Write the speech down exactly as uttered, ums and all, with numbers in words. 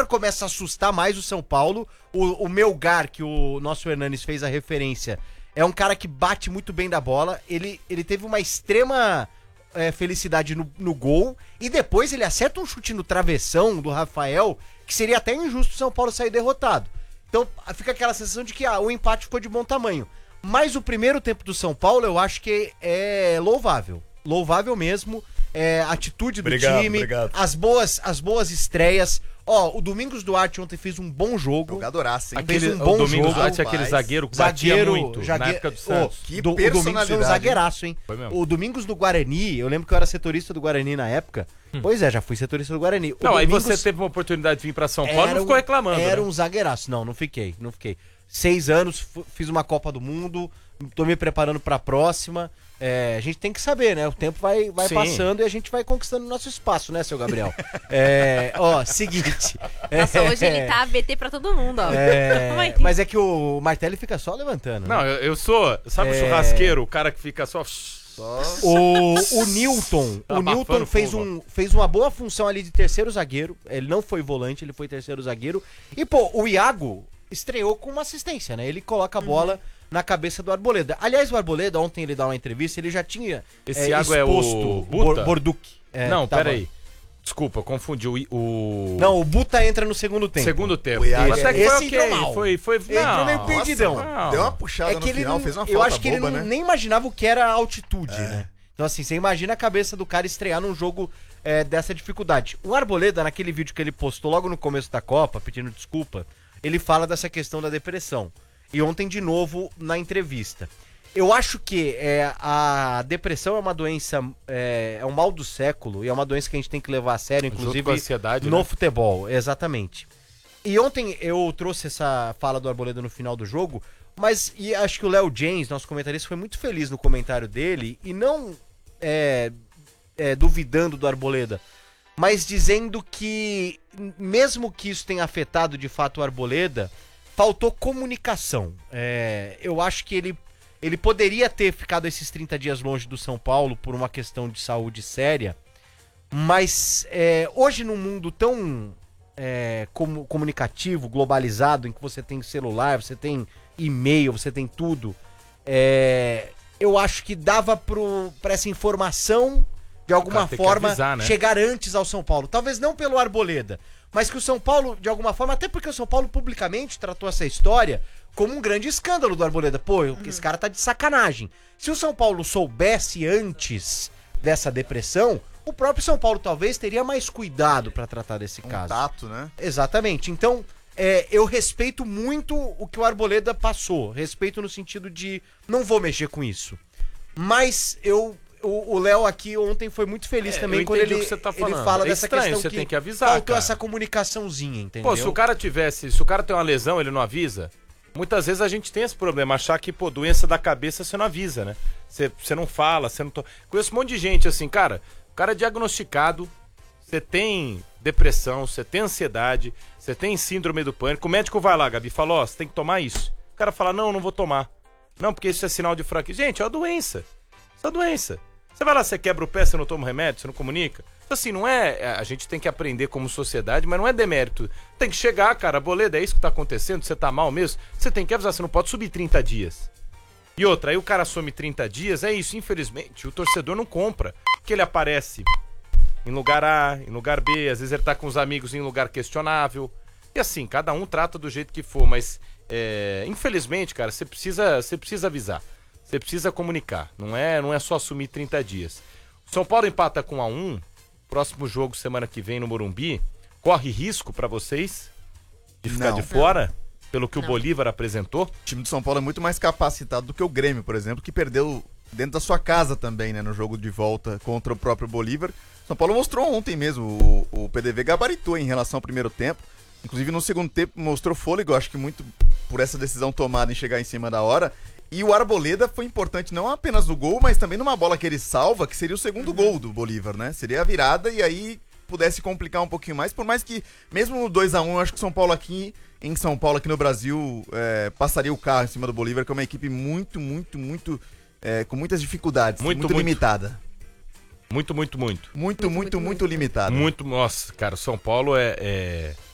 Bolívar começa a assustar mais o São Paulo. O, o Melgar, que o nosso Hernanes fez a referência, é um cara que bate muito bem da bola. Ele, ele teve uma extrema é, felicidade no, no gol. E depois ele acerta um chute no travessão do Rafael, que seria até injusto o São Paulo sair derrotado. Então fica aquela sensação de que ah, o empate ficou de bom tamanho. Mas o primeiro tempo do São Paulo eu acho que é louvável. Louvável mesmo. É, a atitude do obrigado, time, obrigado. As, boas, as boas estreias. Ó, o Domingos Duarte ontem fez um bom jogo. Jogadoraço, hein? Aquele, Fez um bom o Domingos jogo. Duarte é aquele zagueiro que batia Zagueiro, muito zague... na época do oh, Santos. Que do, o Domingos foi um personalidade, zagueiraço, hein? Foi mesmo. O Domingos do Guarani, eu lembro que eu era setorista do Guarani na época. Hum. Pois é, já fui setorista do Guarani. O não, Domingos aí você teve uma oportunidade de vir pra São Paulo e não ficou um, reclamando, Era né? um zagueiraço. Não, não fiquei, não fiquei. Seis anos, fiz uma Copa do Mundo, tô me preparando pra próxima. É, a gente tem que saber, né? O tempo vai, vai passando e a gente vai conquistando o nosso espaço, né, seu Gabriel? É, ó, seguinte. Nossa, é, hoje ele tá A B T pra todo mundo, ó. É, mas é que o Martelli fica só levantando. Não, né? eu, eu sou, sabe o É. churrasqueiro, o cara que fica só... Só... O, o Newton, Tá o abafando Newton fez, fogo, um, fez uma boa função ali de terceiro zagueiro. Ele não foi volante, ele foi terceiro zagueiro. E, pô, o Iago estreou com uma assistência, né? Ele coloca a bola na cabeça do Arboleda. Aliás, o Arboleda, ontem ele dá uma entrevista, ele já tinha Esse é, Iago é o Buta? Bor- Borduc. É, não, tava- peraí. Desculpa, confundi o... o... Não, o Buta entra no segundo tempo. Segundo tempo. O Iago- Até que Esse foi ok. entrou mal. Foi, foi... Ele entrou meio Não, perdidão. não. Deu uma puxada É no que ele final, não, fez uma falta eu acho que boba, ele não, né? nem imaginava o que era a altitude, né? Então assim, você imagina a cabeça do cara estrear num jogo é, dessa dificuldade. O Arboleda, naquele vídeo que ele postou logo no começo da Copa, pedindo desculpa, ele fala dessa questão da depressão. E ontem de novo na entrevista. Eu acho que é, a depressão é uma doença, é, é um mal do século, e é uma doença que a gente tem que levar a sério, Junto inclusive com a ansiedade, no né? futebol, exatamente. E ontem eu trouxe essa fala do Arboleda no final do jogo, mas e acho que o Léo James, nosso comentarista, foi muito feliz no comentário dele, e não é, é, duvidando do Arboleda, mas dizendo que, mesmo que isso tenha afetado de fato o Arboleda, faltou comunicação. É, eu acho que ele, ele poderia ter ficado esses trinta dias longe do São Paulo por uma questão de saúde séria, mas é, hoje num mundo tão é, com, comunicativo, globalizado, em que você tem celular, você tem e-mail, você tem tudo, é, eu acho que dava pro, pra essa informação, de alguma cara tem que forma, avisar, né? chegar antes ao São Paulo. Talvez não pelo Arboleda, mas que o São Paulo, de alguma forma, até porque o São Paulo publicamente tratou essa história como um grande escândalo do Arboleda. Pô, esse cara tá de sacanagem. Se o São Paulo soubesse antes dessa depressão, o próprio São Paulo talvez teria mais cuidado pra tratar desse Um caso. tato, né? Exatamente. Então, é, eu respeito muito o que o Arboleda passou. Respeito no sentido de não vou mexer com isso. Mas eu... O Léo aqui ontem foi muito feliz É, também eu quando entendi ele, o que você tá ele falando. fala É dessa estranho, questão você que tem que avisar, faltou cara. essa comunicaçãozinha, entendeu? Pô, se o cara tivesse, se o cara tem uma lesão, ele não avisa. Muitas vezes a gente tem esse problema, achar que, pô, doença da cabeça você não avisa, né? Você, você não fala, você não... To... Conheço um monte de gente assim, cara, o cara é diagnosticado, você tem depressão, você tem ansiedade, você tem síndrome do pânico, o médico vai lá, Gabi, fala, ó, você tem que tomar isso. O cara fala, não, não vou tomar. Não, porque isso é sinal de fraqueza. Gente, é uma doença. Isso é uma doença. Você vai lá, você quebra o pé, você não toma remédio, você não comunica. Então, assim, não é... A gente tem que aprender como sociedade, mas não é demérito. Tem que chegar, cara, Boleda, é isso que tá acontecendo, você tá mal mesmo. Você tem que avisar, você não pode subir trinta dias. E outra, aí o cara some trinta dias, é isso, infelizmente, o torcedor não compra. Porque ele aparece em lugar A, em lugar B, às vezes ele tá com os amigos em lugar questionável. E assim, cada um trata do jeito que for, mas é, infelizmente, cara, você precisa, você precisa avisar. Você precisa comunicar, não é, não é só assumir trinta dias. O São Paulo empata com um a um, próximo jogo semana que vem no Morumbi, corre risco pra vocês de ficar Não. de fora, pelo que Não. o Bolívar apresentou? O time do São Paulo é muito mais capacitado do que o Grêmio, por exemplo, que perdeu dentro da sua casa também, né, no jogo de volta contra o próprio Bolívar. São Paulo mostrou ontem mesmo, o, o P D V gabaritou em relação ao primeiro tempo. Inclusive no segundo tempo mostrou fôlego, acho que muito por essa decisão tomada em chegar em cima da hora. E o Arboleda foi importante não apenas no gol, mas também numa bola que ele salva, que seria o segundo uhum. gol do Bolívar, né? Seria a virada e aí pudesse complicar um pouquinho mais, por mais que mesmo no dois a um, eu acho que o São Paulo aqui, em São Paulo, aqui no Brasil, é, passaria o carro em cima do Bolívar, que é uma equipe muito, muito, muito, é, com muitas dificuldades, Muito, muito, muito. limitada. Muito, muito, muito. Muito, muito, muito, muito limitada. Muito, nossa, cara, o São Paulo é... é...